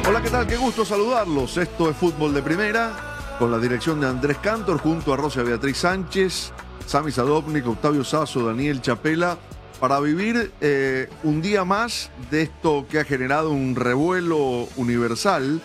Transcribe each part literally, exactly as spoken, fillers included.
Hola, ¿qué tal? Qué gusto saludarlos. Esto es Fútbol de Primera, con la dirección de Andrés Cantor, junto a Rosa Beatriz Sánchez, Sami Sadovnik, Octavio Sazo, Daniel Chapela, para vivir eh, un día más de esto que ha generado un revuelo universal,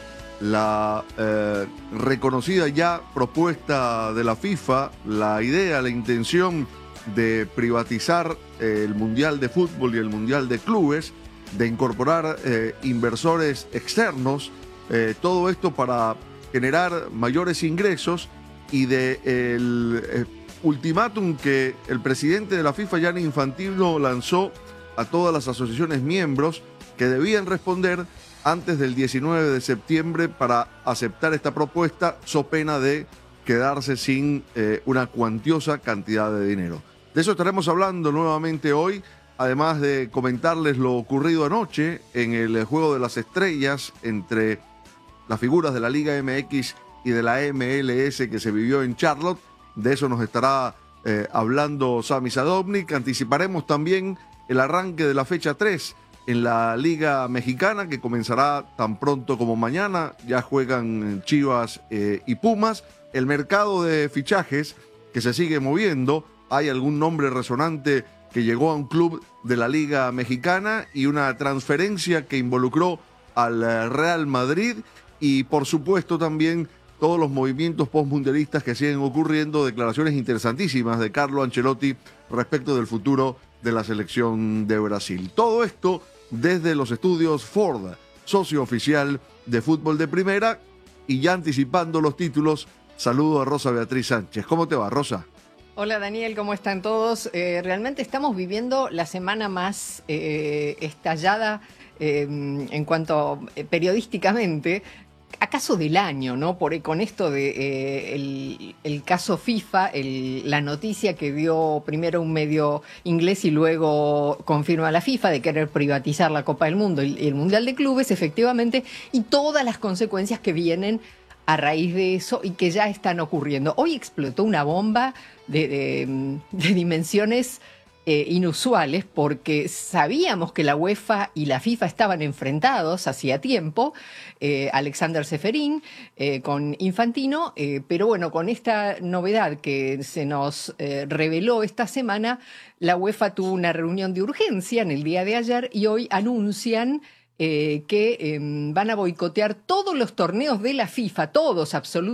la eh, reconocida ya propuesta de la FIFA, la idea, la intención de privatizar eh, el Mundial de Fútbol y el Mundial de Clubes, de incorporar eh, inversores externos, eh, todo esto para generar mayores ingresos y de el eh, ultimátum que el presidente de la FIFA, Gianni Infantino, lanzó a todas las asociaciones miembros que debían responder antes del diecinueve de septiembre para aceptar esta propuesta, so pena de quedarse sin eh, una cuantiosa cantidad de dinero. De eso estaremos hablando nuevamente hoy, además de comentarles lo ocurrido anoche en el Juego de las Estrellas entre las figuras de la Liga M X y de la M L S que se vivió en Charlotte. De eso nos estará eh, hablando Sami Sadovnik. Anticiparemos también el arranque de la fecha tres en la Liga Mexicana, que comenzará tan pronto como mañana. Ya juegan Chivas eh, y Pumas. El mercado de fichajes que se sigue moviendo. Hay algún nombre resonante que llegó a un club de la Liga Mexicana y una transferencia que involucró al Real Madrid y por supuesto también todos los movimientos postmundialistas que siguen ocurriendo, declaraciones interesantísimas de Carlo Ancelotti respecto del futuro de la selección de Brasil. Todo esto desde los estudios Ford, socio oficial de Fútbol de Primera, y ya anticipando los títulos, saludo a Rosa Beatriz Sánchez. ¿Cómo te va, Rosa? Hola Daniel, ¿cómo están todos? Eh, realmente estamos viviendo la semana más eh, estallada eh, en cuanto eh, periodísticamente, acaso del año, ¿no? Por, con esto de eh, el, el caso FIFA, el, la noticia que dio primero un medio inglés y luego confirma la FIFA de querer privatizar la Copa del Mundo y el Mundial de Clubes, efectivamente, y todas las consecuencias que vienen a raíz de eso y que ya están ocurriendo. Hoy explotó una bomba de, de, de dimensiones eh, inusuales porque sabíamos que la UEFA y la FIFA estaban enfrentados hacía tiempo, eh, Alexander Ceferín eh, con Infantino, eh, pero bueno, con esta novedad que se nos eh, reveló esta semana, la UEFA tuvo una reunión de urgencia en el día de ayer y hoy anuncian Eh, que eh, van a boicotear todos los torneos de la FIFA, todos absolutamente.